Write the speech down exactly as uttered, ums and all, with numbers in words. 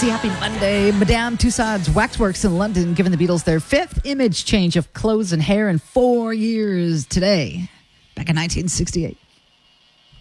Easy Happy Monday. Madame Tussauds Waxworks in London giving the Beatles their fifth image change of clothes and hair in four years today, back in nineteen sixty-eight.